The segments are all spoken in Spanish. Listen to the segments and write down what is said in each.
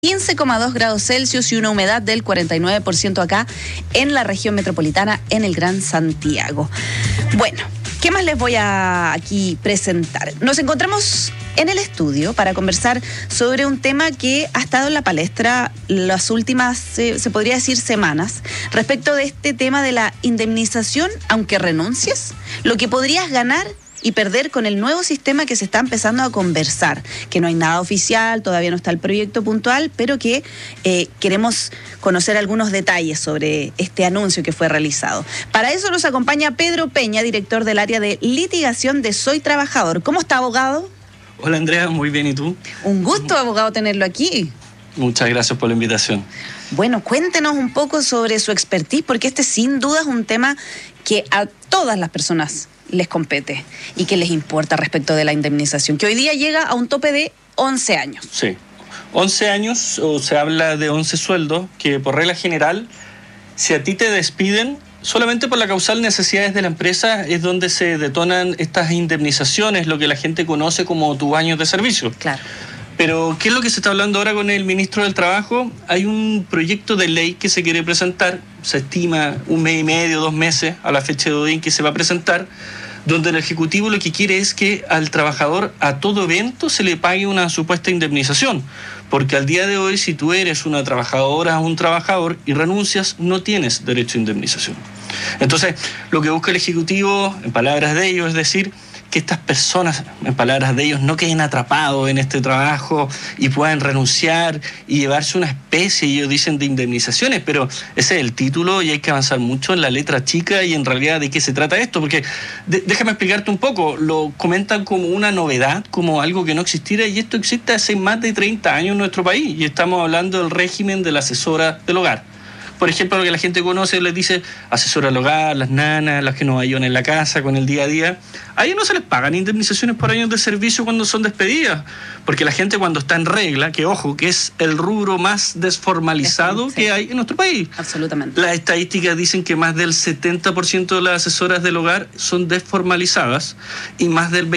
15,2 grados Celsius y una humedad del 49% acá en la región metropolitana, en el Gran Santiago. Bueno, ¿qué más les voy a aquí presentar? Nos encontramos en el estudio para conversar sobre un tema que ha estado en la palestra las últimas, se podría decir, semanas, respecto de este tema de la indemnización, aunque renuncies, lo que podrías ganar y perder con el nuevo sistema que se está empezando a conversar, que no hay nada oficial, todavía no está el proyecto puntual, pero que queremos conocer algunos detalles sobre este anuncio que fue realizado. Para eso nos acompaña Pedro Peña, director del área de litigación de Soy Trabajador. ¿Cómo está, abogado? Hola, Andrea, muy bien, ¿y tú? Un gusto, abogado, tenerlo aquí. Muchas gracias por la invitación. Bueno, cuéntenos un poco sobre su expertise, porque este sin duda es un tema que a todas las personas les compete y que les importa respecto de la indemnización, que hoy día llega a un tope de 11 años. Sí, 11 años, o se habla de 11 sueldos, que por regla general, si a ti te despiden, solamente por la causal necesidades de la empresa es donde se detonan estas indemnizaciones, lo que la gente conoce como tus años de servicio. Claro. Pero, ¿qué es lo que se está hablando ahora con el ministro del Trabajo? Hay un proyecto de ley que se quiere presentar, se estima 1 mes y medio, 2 meses a la fecha de hoy en que se va a presentar, donde el Ejecutivo lo que quiere es que al trabajador a todo evento se le pague una supuesta indemnización, porque al día de hoy si tú eres una trabajadora o un trabajador y renuncias no tienes derecho a indemnización. Entonces lo que busca el Ejecutivo, en palabras de ellos, es decir, que estas personas, en palabras de ellos, no queden atrapados en este trabajo y puedan renunciar y llevarse una especie, ellos dicen, de indemnizaciones, pero ese es el título y hay que avanzar mucho en la letra chica y en realidad de qué se trata esto, porque déjame explicarte un poco, lo comentan como una novedad, como algo que no existiera, y esto existe hace más de 30 años en nuestro país, y estamos hablando del régimen de la asesora del hogar. Por ejemplo, lo que la gente conoce, les dice asesora del hogar, las nanas, las que nos ayudan en la casa con el día a día. A ellos no se les pagan indemnizaciones por años de servicio cuando son despedidas, porque la gente cuando está en regla, que ojo, que es el rubro más desformalizado que hay en nuestro país. Absolutamente. Las estadísticas dicen que más del 70% de las asesoras del hogar son desformalizadas y más del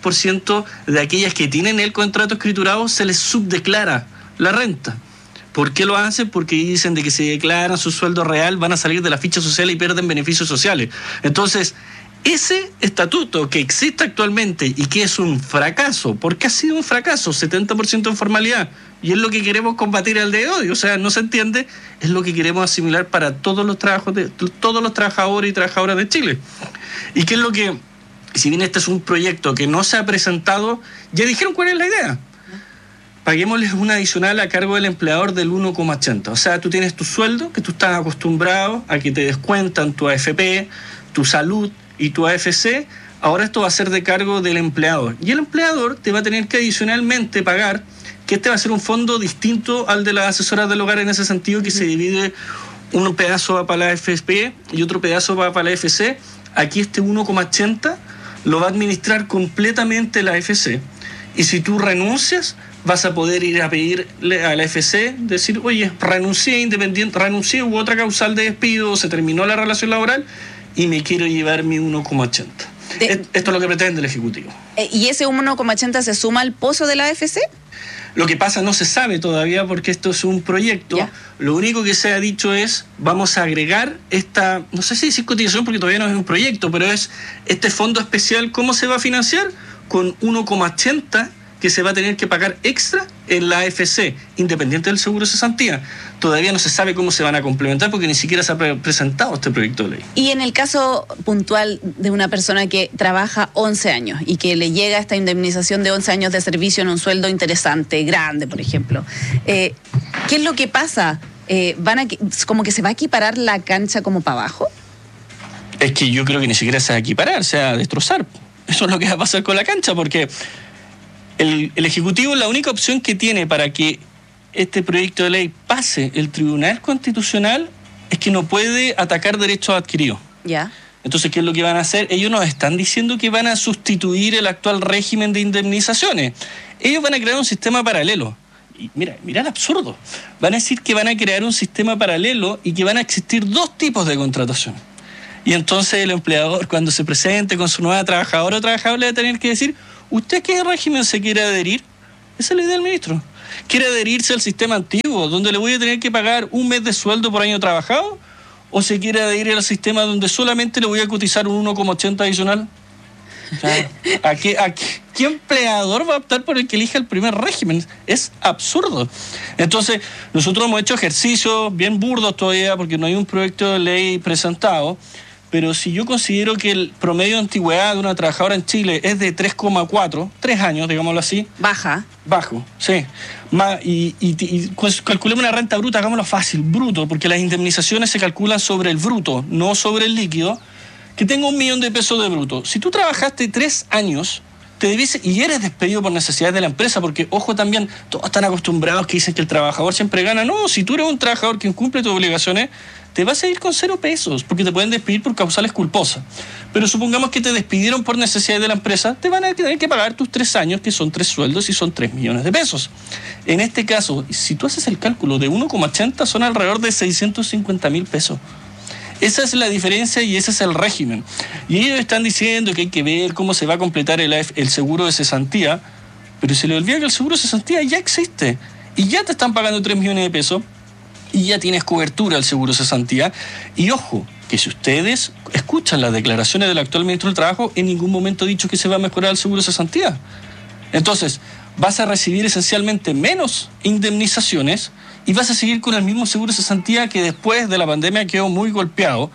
23% de aquellas que tienen el contrato escriturado se les subdeclara la renta. ¿Por qué lo hacen? Porque dicen de que si declaran su sueldo real van a salir de la ficha social y pierden beneficios sociales. Entonces, ese estatuto que existe actualmente y que es un fracaso, porque ha sido un fracaso, 70% de informalidad, y es lo que queremos combatir al día de hoy, o sea, no se entiende, es lo que queremos asimilar para todos los trabajadores y trabajadoras de Chile. ¿Y qué es lo que, si bien este es un proyecto que no se ha presentado, ya dijeron cuál es la idea? Paguémosles un adicional a cargo del empleador del 1,80. O sea, tú tienes tu sueldo, que tú estás acostumbrado a que te descuentan tu AFP, tu salud y tu AFC. Ahora esto va a ser de cargo del empleador. Y el empleador te va a tener que adicionalmente pagar, que este va a ser un fondo distinto al de las asesoras del hogar en ese sentido, que se divide, un pedazo va para la AFP y otro pedazo va para la AFC. Aquí este 1,80 lo va a administrar completamente la AFC. Y si tú renuncias, vas a poder ir a pedirle a la FC, decir, oye, renuncié, hubo otra causal de despido, se terminó la relación laboral y me quiero llevar mi 1,80. Esto es lo que pretende el Ejecutivo. ¿Y ese 1,80 se suma al pozo de la AFC? Lo que pasa no se sabe todavía porque esto es un proyecto. Ya. Lo único que se ha dicho es, vamos a agregar esta, no sé si decir cotización porque todavía no es un proyecto, pero es este fondo especial. ¿Cómo se va a financiar? Con 1,80 que se va a tener que pagar extra en la AFC, independiente del seguro de cesantía. Todavía no se sabe cómo se van a complementar porque ni siquiera se ha presentado este proyecto de ley. Y en el caso puntual de una persona que trabaja 11 años y que le llega esta indemnización de 11 años de servicio en un sueldo interesante, grande, por ejemplo, ¿qué es lo que pasa? ¿Como que se va a equiparar la cancha como para abajo? Es que yo creo que ni siquiera se va a equiparar, se va a destrozar. Eso es lo que va a pasar con la cancha, porque el Ejecutivo, la única opción que tiene para que este proyecto de ley pase el Tribunal Constitucional es que no puede atacar derechos adquiridos. Ya. Entonces, ¿qué es lo que van a hacer? Ellos nos están diciendo que van a sustituir el actual régimen de indemnizaciones. Ellos van a crear un sistema paralelo. Y mira el absurdo. Van a decir que van a crear un sistema paralelo y que van a existir 2 tipos de contratación. Y entonces el empleador, cuando se presente con su nueva trabajadora o trabajador, le va a tener que decir, ¿usted qué régimen se quiere adherir? Esa es la idea del ministro. ¿Quiere adherirse al sistema antiguo, donde le voy a tener que pagar un mes de sueldo por año trabajado? ¿O se quiere adherir al sistema donde solamente le voy a cotizar un 1,80 adicional? Claro. ¿Qué empleador va a optar por el que elija el primer régimen? Es absurdo. Entonces, nosotros hemos hecho ejercicios bien burdos todavía porque no hay un proyecto de ley presentado, pero si yo considero que el promedio de antigüedad de una trabajadora en Chile es de 3,4, 3 años, digámoslo así. Bajo, sí. Y calculemos una renta bruta, hagámoslo fácil, bruto, porque las indemnizaciones se calculan sobre el bruto, no sobre el líquido. Que tengo 1 millón de pesos de bruto. Si tú trabajaste 3 años, te debes, y eres despedido por necesidades de la empresa, porque, ojo, también, todos están acostumbrados que dicen que el trabajador siempre gana. No, si tú eres un trabajador que incumple tus obligaciones, te vas a ir con 0 pesos, porque te pueden despedir por causales culposas. Pero supongamos que te despidieron por necesidades de la empresa, te van a tener que pagar tus 3 años, que son 3 sueldos y son 3 millones de pesos. En este caso, si tú haces el cálculo de 1,80, son alrededor de 650.000 pesos. Esa es la diferencia y ese es el régimen. Y ellos están diciendo que hay que ver cómo se va a completar el seguro de cesantía, pero se le olvida que el seguro de cesantía ya existe y ya te están pagando 3 millones de pesos y ya tienes cobertura al seguro de cesantía. Y ojo, que si ustedes escuchan las declaraciones del actual ministro del Trabajo, en ningún momento ha dicho que se va a mejorar el seguro de cesantía. Entonces, vas a recibir esencialmente menos indemnizaciones y vas a seguir con el mismo seguro de cesantía que después de la pandemia quedó muy golpeado.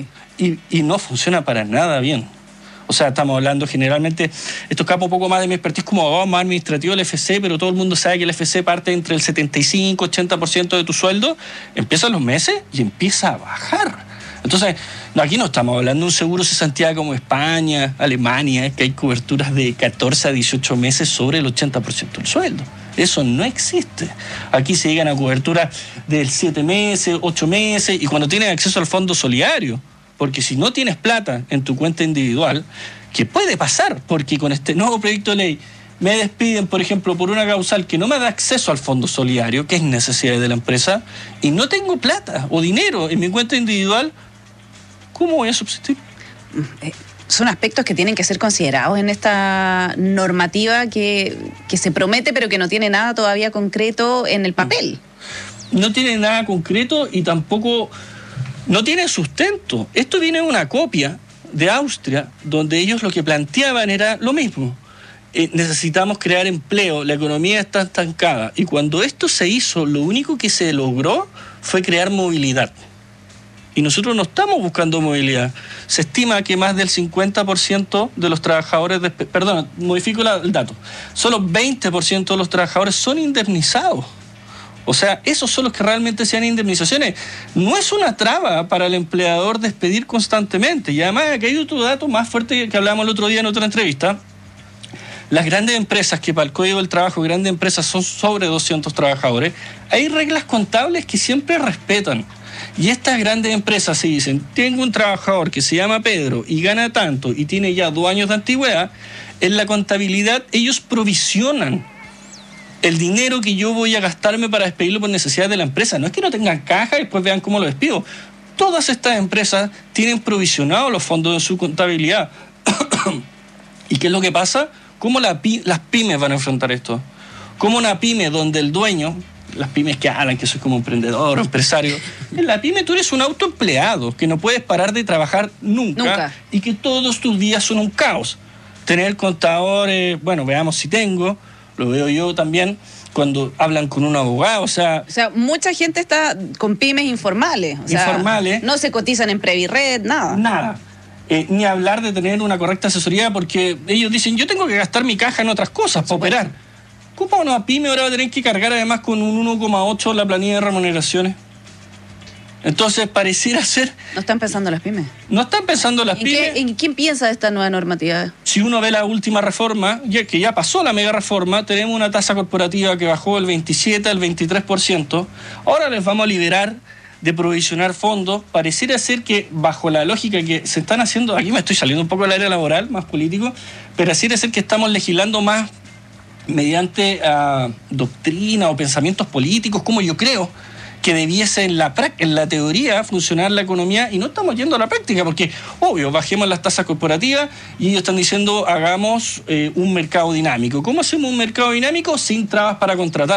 Y no funciona para nada bien. O sea, estamos hablando generalmente, esto escapa un poco más de mi expertise como abogado más administrativo del FC, pero todo el mundo sabe que el FC parte entre el 75-80% de tu sueldo, empiezan los meses y empieza a bajar. Entonces, aquí no estamos hablando de un seguro de cesantía como España, Alemania, que hay coberturas de 14 a 18 meses sobre el 80% del sueldo. Eso no existe. Aquí se llegan a cobertura de 7 meses, 8 meses, y cuando tienes acceso al fondo solidario, porque si no tienes plata en tu cuenta individual, ¿qué puede pasar? Porque con este nuevo proyecto de ley me despiden, por ejemplo, por una causal que no me da acceso al fondo solidario, que es necesidad de la empresa, y no tengo plata o dinero en mi cuenta individual, ¿cómo voy a subsistir? Son aspectos que tienen que ser considerados en esta normativa que se promete, pero que no tiene nada todavía concreto en el papel. No tiene nada concreto y tampoco no tiene sustento. Esto viene de una copia de Austria, donde ellos lo que planteaban era lo mismo. Necesitamos crear empleo, la economía está estancada. Y cuando esto se hizo, lo único que se logró fue crear movilidad. Y nosotros no estamos buscando movilidad. Se estima que más del 50% de los trabajadores... modifico el dato. Solo 20% de los trabajadores son indemnizados. O sea, esos son los que realmente sean indemnizaciones. No es una traba para el empleador despedir constantemente. Y además, aquí hay otro dato más fuerte que hablábamos el otro día en otra entrevista. Las grandes empresas, que para el Código del Trabajo, grandes empresas son sobre 200 trabajadores, hay reglas contables que siempre respetan. Y estas grandes empresas se dicen, tengo un trabajador que se llama Pedro y gana tanto y tiene ya 2 años de antigüedad, en la contabilidad ellos provisionan el dinero que yo voy a gastarme para despedirlo por necesidad de la empresa. No es que no tengan caja y después vean cómo lo despido. Todas estas empresas tienen provisionados los fondos en su contabilidad. ¿Y qué es lo que pasa? ¿Cómo las pymes van a enfrentar esto? ¿Cómo una pyme donde el dueño... Las pymes que hablan que soy como emprendedor o empresario. En la pyme tú eres un autoempleado que no puedes parar de trabajar nunca. Y que todos tus días son un caos. Tener contadores, veamos si tengo, lo veo yo también, cuando hablan con un abogado, o sea, mucha gente está con pymes informales. Informales. No se cotizan en Previred, nada. Nada. Ni hablar de tener una correcta asesoría, porque ellos dicen, yo tengo que gastar mi caja en otras cosas para operar. ¿Cómo una pyme ahora va a tener que cargar además con un 1,8 la planilla de remuneraciones? Entonces, pareciera ser... ¿No están pensando las pymes? No están pensando las pymes. ¿En quién piensa de esta nueva normativa? Si uno ve la última reforma, que ya pasó la mega reforma, tenemos una tasa corporativa que bajó del 27 al 23%. Ahora les vamos a liberar de provisionar fondos. Pareciera ser que, bajo la lógica que se están haciendo... Aquí me estoy saliendo un poco del área laboral, más político, pero pareciera ser que estamos legislando más mediante doctrina o pensamientos políticos, como yo creo que debiese en la teoría funcionar la economía, y no estamos yendo a la práctica, porque, obvio, bajemos las tasas corporativas y ellos están diciendo hagamos un mercado dinámico. ¿Cómo hacemos un mercado dinámico? Sin trabas para contratar.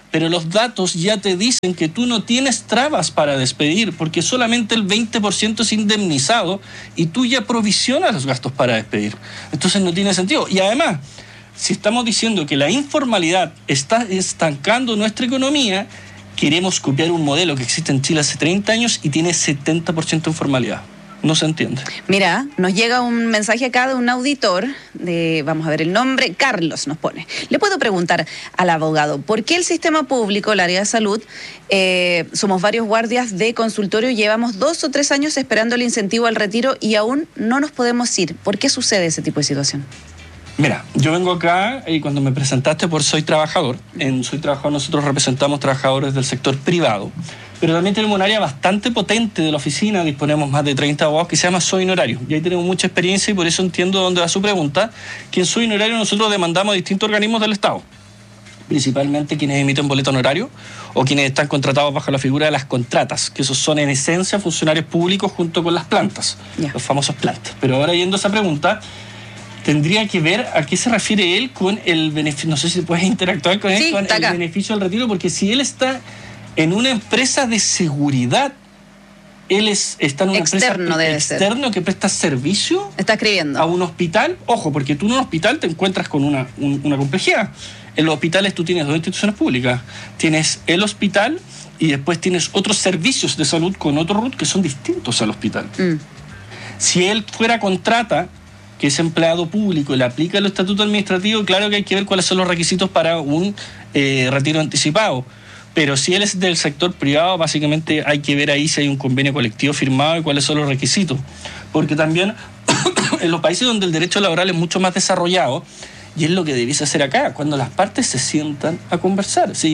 pero los datos ya te dicen que tú no tienes trabas para despedir, porque solamente el 20% es indemnizado y tú ya provisionas los gastos para despedir. Entonces no tiene sentido. Y además, si estamos diciendo que la informalidad está estancando nuestra economía, queremos copiar un modelo que existe en Chile hace 30 años y tiene 70% de informalidad. No se entiende. Mira, nos llega un mensaje acá de un auditor, vamos a ver el nombre, Carlos nos pone. Le puedo preguntar al abogado, ¿por qué el sistema público, el área de salud, somos varios guardias de consultorio, llevamos 2 o 3 años esperando el incentivo al retiro y aún no nos podemos ir? ¿Por qué sucede ese tipo de situación? Mira, yo vengo acá y cuando me presentaste por Soy Trabajador, en Soy Trabajador nosotros representamos trabajadores del sector privado, pero también tenemos un área bastante potente de la oficina, disponemos más de 30 abogados que se llama Soy Honorario, y ahí tenemos mucha experiencia y por eso entiendo dónde va su pregunta, que en Soy Honorario nosotros demandamos a distintos organismos del Estado, principalmente quienes emiten boleto honorario o quienes están contratados bajo la figura de las contratas, que esos son en esencia funcionarios públicos junto con las plantas, los famosos plantas. Pero ahora yendo a esa pregunta, tendría que ver a qué se refiere él con el beneficio, no sé si puedes interactuar con él, sí, con el beneficio del retiro, porque si él está en una empresa de seguridad, él está en una empresa externo que presta servicio a un hospital. Ojo, porque tú en un hospital te encuentras con una complejidad. En los hospitales tú tienes 2 instituciones públicas. Tienes el hospital y después tienes otros servicios de salud con otro RUT que son distintos al hospital. Si él fuera contrata, que es empleado público y le aplica el estatuto administrativo, claro que hay que ver cuáles son los requisitos para un retiro anticipado. Pero si él es del sector privado, básicamente hay que ver ahí si hay un convenio colectivo firmado y cuáles son los requisitos. Porque también en los países donde el derecho laboral es mucho más desarrollado, y es lo que debiese hacer acá, cuando las partes se sientan a conversar. Sí,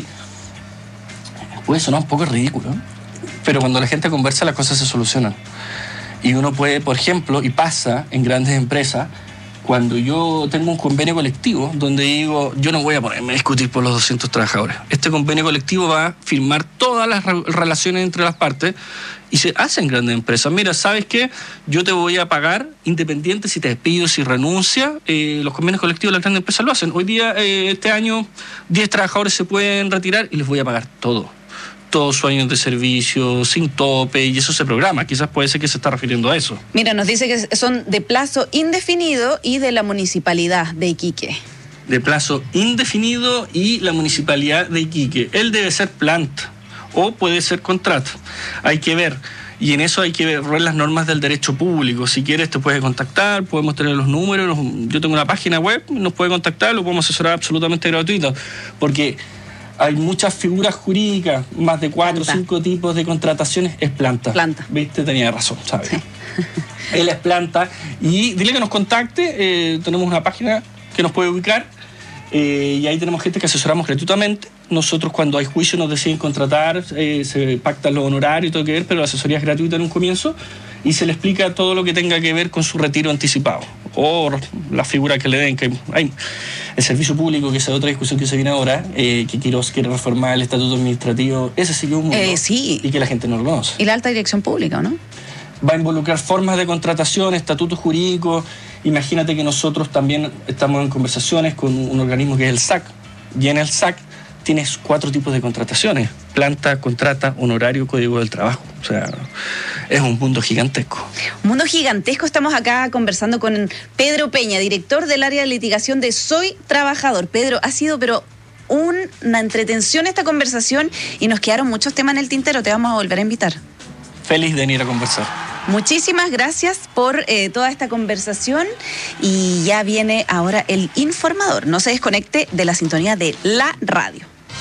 puede sonar un poco ridículo, pero cuando la gente conversa las cosas se solucionan. Y uno puede, por ejemplo, y pasa en grandes empresas, cuando yo tengo un convenio colectivo donde digo, yo no voy a ponerme a discutir por los 200 trabajadores. Este convenio colectivo va a firmar todas las relaciones entre las partes y se hace en grandes empresas. Mira, ¿sabes qué? Yo te voy a pagar independiente si te despido, si renuncia. Los convenios colectivos de las grandes empresas lo hacen. Hoy día, este año, 10 trabajadores se pueden retirar y les voy a pagar todo. Todos sus años de servicio, sin tope, y eso se programa. Quizás puede ser que se está refiriendo a eso. Mira, nos dice que son de plazo indefinido y de la Municipalidad de Iquique. De plazo indefinido y la Municipalidad de Iquique. Él debe ser planta o puede ser contrato. Hay que ver. Y en eso hay que ver las normas del derecho público. Si quieres te puedes contactar, podemos tener los números. Yo tengo una página web, nos puede contactar, lo podemos asesorar absolutamente gratuito. Porque hay muchas figuras jurídicas, más de 4 o 5 tipos de contrataciones, es planta. ¿Viste? Tenía razón, ¿sabes? Sí. Él es planta. Y dile que nos contacte, tenemos una página que nos puede ubicar, y ahí tenemos gente que asesoramos gratuitamente. Nosotros cuando hay juicio nos deciden contratar, se pactan los honorarios y todo que ver, pero la asesoría es gratuita en un comienzo y se le explica todo lo que tenga que ver con su retiro anticipado o la figura que le den, que hay el servicio público, que es otra discusión que se viene ahora, que Quirós quiere reformar el estatuto administrativo. Ese sí que es un mundo, sí. Y que la gente no lo conoce. Y la alta dirección pública, ¿no? Va a involucrar formas de contratación, estatutos jurídicos. Imagínate que nosotros también estamos en conversaciones con un organismo que es el SAC, y en el SAC tienes 4 tipos de contrataciones: planta, contrata, honorario, código del trabajo. O sea, es un mundo gigantesco. Un mundo gigantesco. Estamos acá conversando con Pedro Peña, director del área de litigación de Soy Trabajador. Pedro, ha sido una entretención esta conversación y nos quedaron muchos temas en el tintero. Te vamos a volver a invitar. Feliz de venir a conversar. Muchísimas gracias por toda esta conversación y ya viene ahora el informador. No se desconecte de la sintonía de la radio.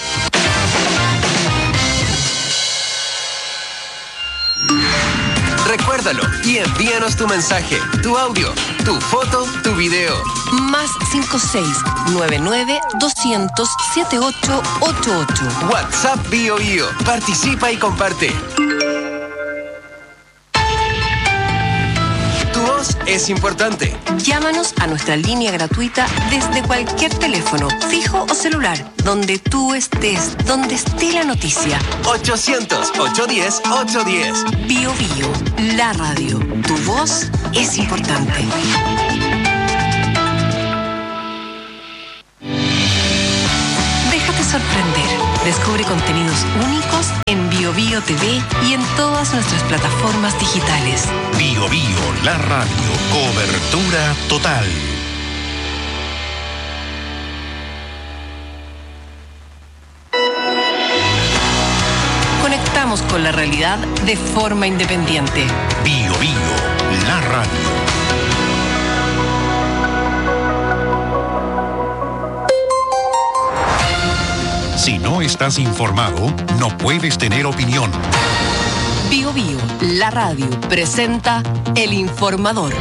Recuérdalo y envíanos tu mensaje, tu audio, tu foto, tu video. Más 56-99-200-7888. WhatsApp BioBio. Participa y comparte. Tu voz es importante. Llámanos a nuestra línea gratuita desde cualquier teléfono, fijo o celular, donde tú estés, donde esté la noticia. 800-810-810. BioBio, la radio. Tu voz es importante. Déjate sorprender. Descubre contenidos únicos en BioBio TV y en todas nuestras plataformas digitales. BioBio, la radio. Cobertura total. Conectamos con la realidad de forma independiente. BioBio, la radio. Si no estás informado, no puedes tener opinión. BioBio, la radio, presenta El Informador.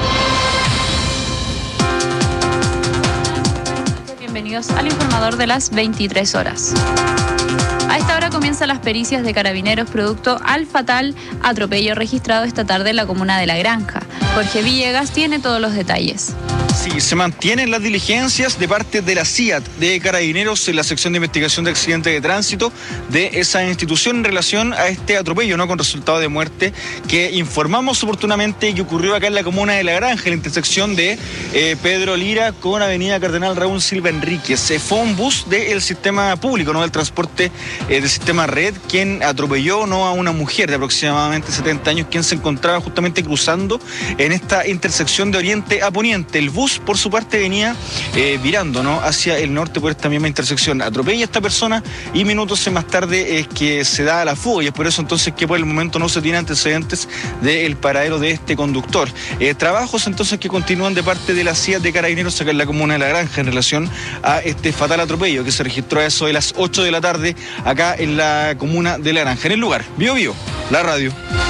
Bienvenidos al Informador de las 23 horas. A esta hora comienzan las pericias de Carabineros producto al fatal atropello registrado esta tarde en la comuna de La Granja. Jorge Villegas tiene todos los detalles. Sí, se mantienen las diligencias de parte de la CIAT, de Carabineros, en la sección de investigación de accidentes de tránsito de esa institución en relación a este atropello, ¿no?, con resultado de muerte que informamos oportunamente que ocurrió acá en la comuna de La Granja, en la intersección de Pedro Lira con avenida Cardenal Raúl Silva Enríquez. Fue un bus del sistema público, ¿no?, del transporte del sistema Red, quien atropelló, ¿no?, a una mujer de aproximadamente 70 años, quien se encontraba justamente cruzando en esta intersección de oriente a poniente. El bus, por su parte, venía virando, ¿no?, hacia el norte por esta misma intersección. Atropella a esta persona y minutos más tarde es que se da a la fuga, y es por eso entonces que por el momento no se tiene antecedentes del paradero de este conductor. Trabajos entonces que continúan de parte de la CIA de Carabineros acá en la comuna de La Granja en relación a este fatal atropello que se registró a eso de las 8 de la tarde acá en la comuna de La Granja. En el lugar, BioBio, la radio.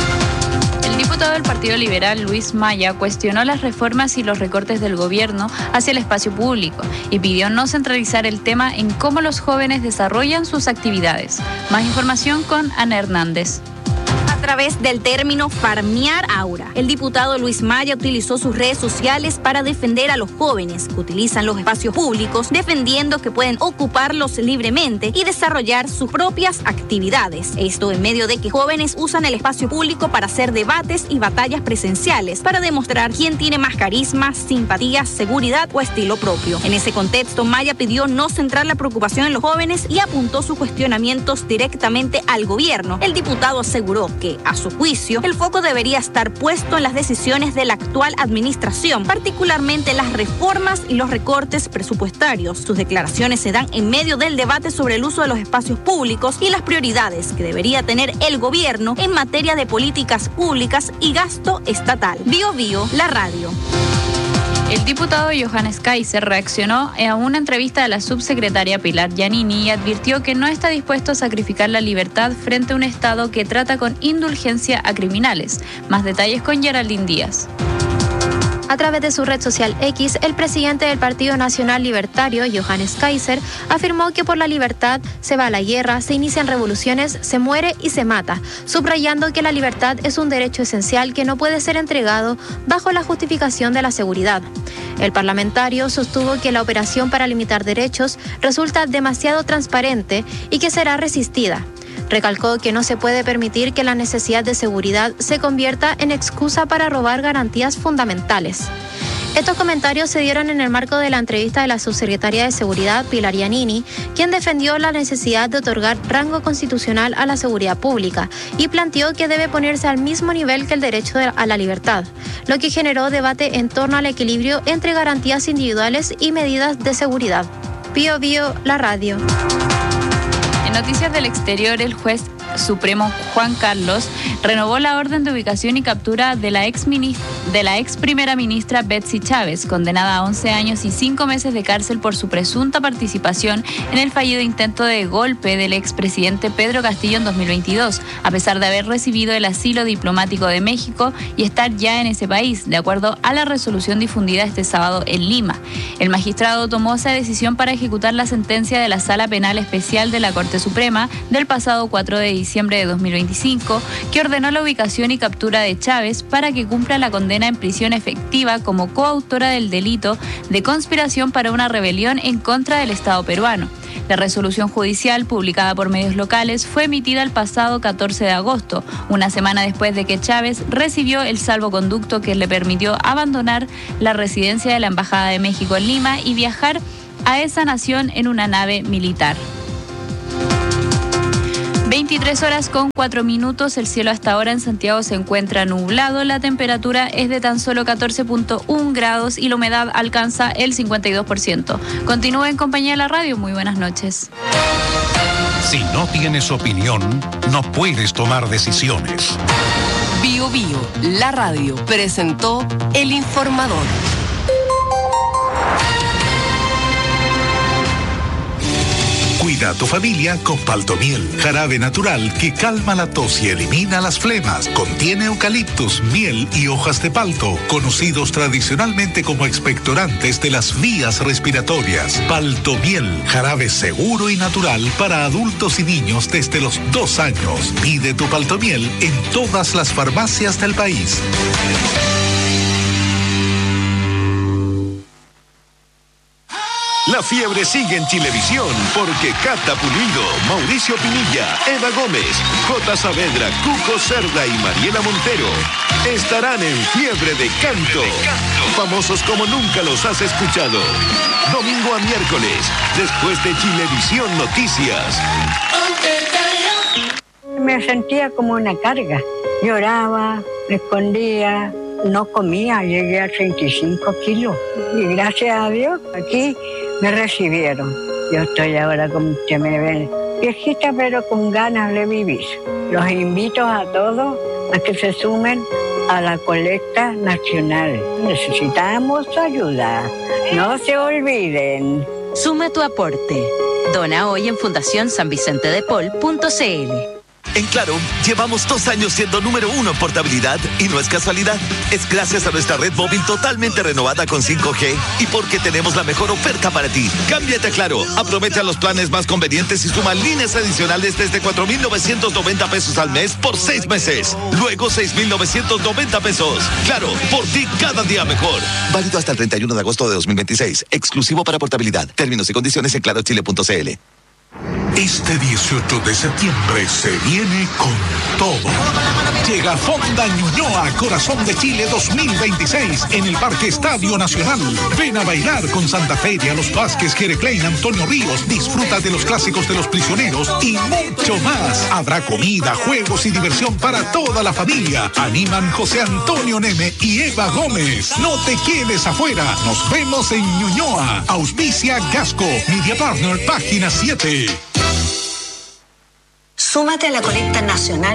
El diputado del Partido Liberal, Luis Maya, cuestionó las reformas y los recortes del gobierno hacia el espacio público y pidió no centralizar el tema en cómo los jóvenes desarrollan sus actividades. Más información con Ana Hernández. A través del término farmear aura, el diputado Luis Maya utilizó sus redes sociales para defender a los jóvenes que utilizan los espacios públicos, defendiendo que pueden ocuparlos libremente y desarrollar sus propias actividades. Esto en medio de que jóvenes usan el espacio público para hacer debates y batallas presenciales, para demostrar quién tiene más carisma, simpatía, seguridad o estilo propio. En ese contexto, Maya pidió no centrar la preocupación en los jóvenes y apuntó sus cuestionamientos directamente al gobierno. El diputado aseguró que, a su juicio, el foco debería estar puesto en las decisiones de la actual administración, particularmente las reformas y los recortes presupuestarios. Sus declaraciones se dan en medio del debate sobre el uso de los espacios públicos y las prioridades que debería tener el gobierno en materia de políticas públicas y gasto estatal. BioBio, la radio. El diputado Johannes Kaiser reaccionó a una entrevista de la subsecretaria Pilar Giannini y advirtió que no está dispuesto a sacrificar la libertad frente a un Estado que trata con indulgencia a criminales. Más detalles con Geraldine Díaz. A través de su red social X, el presidente del Partido Nacional Libertario, Johannes Kaiser, afirmó que por la libertad se va a la guerra, se inician revoluciones, se muere y se mata, subrayando que la libertad es un derecho esencial que no puede ser entregado bajo la justificación de la seguridad. El parlamentario sostuvo que la operación para limitar derechos resulta demasiado transparente y que será resistida. Recalcó que no se puede permitir que la necesidad de seguridad se convierta en excusa para robar garantías fundamentales. Estos comentarios se dieron en el marco de la entrevista de la subsecretaria de Seguridad, Pilar Giannini, quien defendió la necesidad de otorgar rango constitucional a la seguridad pública y planteó que debe ponerse al mismo nivel que el derecho a la libertad, lo que generó debate en torno al equilibrio entre garantías individuales y medidas de seguridad. BioBio, la radio. En noticias del exterior, el juez supremo Juan Carlos renovó la orden de ubicación y captura de la ex primera ministra Betsy Chávez, condenada a 11 años y 5 meses de cárcel por su presunta participación en el fallido intento de golpe del expresidente Pedro Castillo en 2022, a pesar de haber recibido el asilo diplomático de México y estar ya en ese país, de acuerdo a la resolución difundida este sábado en Lima. El magistrado tomó esa decisión para ejecutar la sentencia de la Sala Penal Especial de la Corte Suprema del pasado 4 de diciembre de 2025, que ordenó la ubicación y captura de Chávez para que cumpla la condena en prisión efectiva como coautora del delito de conspiración para una rebelión en contra del Estado peruano. La resolución judicial, publicada por medios locales, fue emitida el pasado 14 de agosto, una semana después de que Chávez recibió el salvoconducto que le permitió abandonar la residencia de la Embajada de México en Lima y viajar a esa nación en una nave militar. 23:04. El cielo hasta ahora en Santiago se encuentra nublado. La temperatura es de tan solo 14.1 grados y la humedad alcanza el 52%. Continúa en compañía de la radio. Muy buenas noches. Si no tienes opinión, no puedes tomar decisiones. Bio Bio, la radio, presentó El Informador. Cuida a tu familia con Paltomiel, jarabe natural que calma la tos y elimina las flemas. Contiene eucaliptus, miel y hojas de palto, conocidos tradicionalmente como expectorantes de las vías respiratorias. Paltomiel, jarabe seguro y natural para adultos y niños desde los 2 años. Pide tu Paltomiel en todas las farmacias del país. La fiebre sigue en Chilevisión porque Cata Pulido, Mauricio Pinilla, Eva Gómez, J. Saavedra, Cuco Cerda y Mariela Montero estarán en fiebre de canto. Famosos como nunca los has escuchado. Domingo a miércoles, después de Chilevisión Noticias. Me sentía como una carga. Lloraba, me escondía, no comía, llegué a 35 kilos. Y gracias a Dios, aquí me recibieron. Yo estoy ahora, como usted me ve, viejita pero con ganas de vivir. Los invito a todos a que se sumen a la colecta nacional. Necesitamos ayuda. No se olviden. Suma tu aporte. Dona hoy en fundacionsanvicentedepol.cl. En Claro, llevamos 2 años siendo número 1 en portabilidad y no es casualidad. Es gracias a nuestra red móvil totalmente renovada con 5G y porque tenemos la mejor oferta para ti. Cámbiate a Claro, aprovecha los planes más convenientes y suma líneas adicionales desde 4,990 pesos al mes por 6 meses. Luego 6,990 pesos. Claro, por ti cada día mejor. Válido hasta el 31 de agosto de 2026. Exclusivo para portabilidad. Términos y condiciones en clarochile.cl. Este 18 de septiembre se viene con todo. Llega Fonda Ñuñoa, Corazón de Chile 2026 en el Parque Estadio Nacional. Ven a bailar con Santa Fe, a los Vázquez, Jere Klein, Antonio Ríos. Disfruta de los clásicos de los prisioneros y mucho más. Habrá comida, juegos y diversión para toda la familia. Animan José Antonio Neme y Eva Gómez. No te quedes afuera. Nos vemos en Ñuñoa. Auspicia Gasco, Media Partner, página 7. Súmate a la colecta nacional